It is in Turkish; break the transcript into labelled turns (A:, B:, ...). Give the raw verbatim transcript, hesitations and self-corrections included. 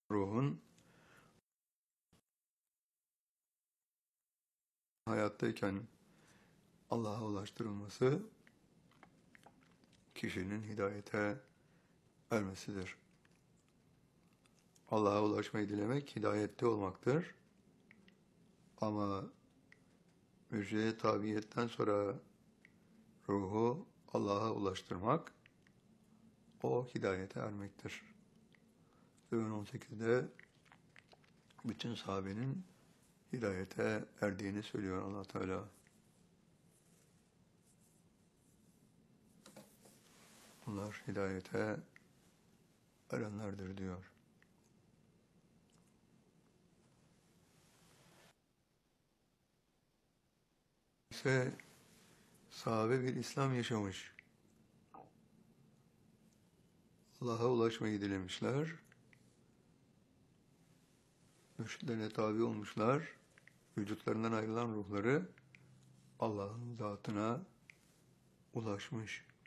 A: ruhun hayattayken Allah'a ulaştırılması kişinin hidayete ermesidir. Allah'a ulaşmayı dilemek hidayette olmaktır. Ama mürciye tabiiyetten sonra ruhu Allah'a ulaştırmak o hidayete ermektir. Zümer on sekizde bütün sahabenin hidayete erdiğini söylüyor Allah Teala. Bunlar hidayete erenlerdir diyor. İşte sahabe bir İslam yaşamış. Allah'a ulaşmayı dilemişler. Mürşitlerine tabi olmuşlar. Vücutlarından ayrılan ruhları Allah'ın zatına ulaşmış.